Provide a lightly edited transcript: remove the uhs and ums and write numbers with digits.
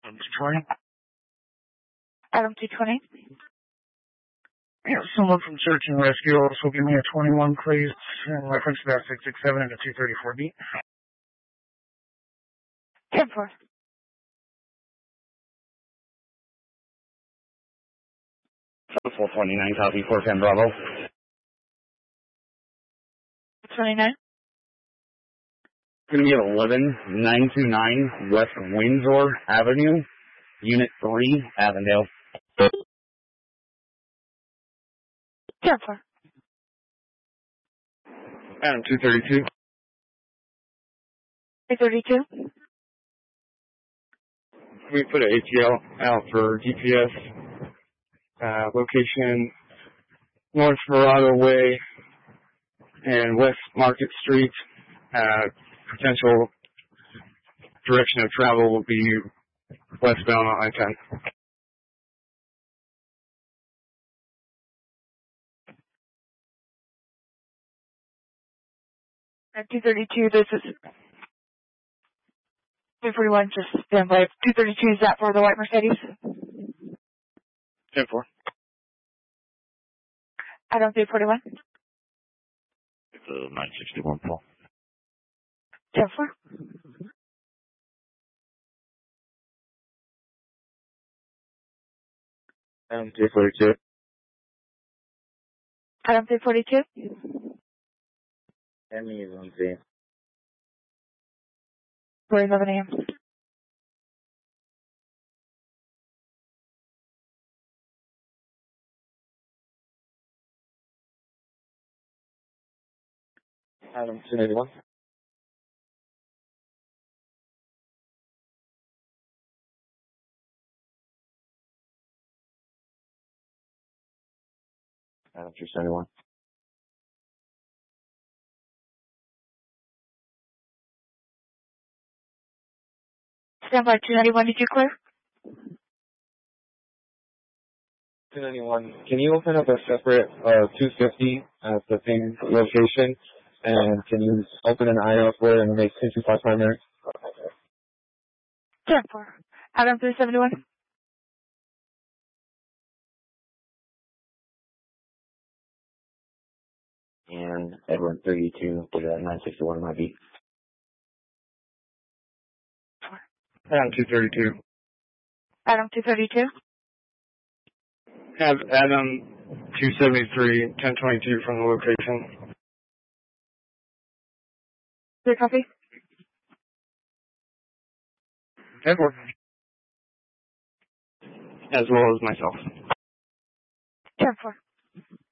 220. Adam 220. Yeah, someone from search and rescue also give me a 21, please, in reference to that 667 and a 234 beat. 10-4. So 429, copy, 410 Bravo. 29. Going to be at 11929 West Windsor Avenue, Unit 3, Avondale. 10-4. Adam 232. 332. We put an ATL out for GPS. Location North Verado Way and West Market Street. Potential direction of travel will be westbound on I-10. At 232, this is 241, just stand by. 232, is that for the white Mercedes? 10-4. Adam 341. It's a 961 Paul. 10-4. Adam 342. Adam 342. Emmy is on scene. 4:11 a.m. Adam 281. Adam 271. Stand by 291, did you clear? 291. Can you open up a separate 250 at the same location? And can you open an eye elsewhere and make 225 primary? 10-4. Adam 371. And Edward 32 to that 961 might be. Adam 232. Adam 232. Have Adam 273, 1022 from the location. Clear copy? Edward. As well as myself. 10-4.